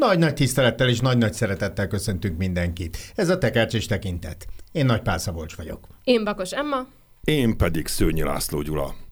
Nagy-nagy tisztelettel és nagy-nagy szeretettel köszöntünk mindenkit. Ez a Tekercs és Tekintet. Én Nagy Pál Szabolcs vagyok. Én Bakos Emma. Én pedig Szőnyi László Gyula.